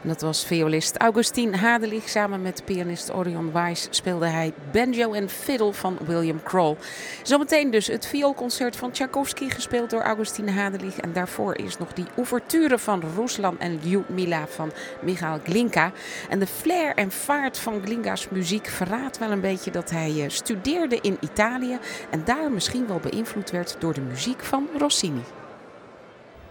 En dat was violist Augustin Hadelich. Samen met pianist Orion Weiss speelde hij banjo en fiddle van William Kroll. Zometeen dus het vioolconcert van Tchaikovsky, gespeeld door Augustin Hadelich. En daarvoor is nog die ouverture van Ruslan en Lyudmila van Michail Glinka. En de flair en vaart van Glinka's muziek verraadt wel een beetje dat hij studeerde in Italië. En daar misschien wel beïnvloed werd door de muziek van Rossini.